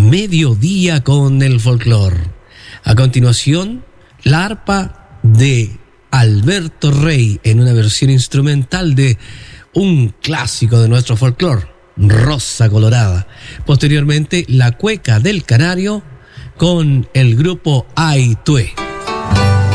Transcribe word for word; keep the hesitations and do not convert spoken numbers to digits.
mediodía con el folclore. A continuación, la arpa de Alberto Rey en una versión instrumental de un clásico de nuestro folclore, Rosa Colorada. Posteriormente, la cueca del Canario con el grupo Aitue.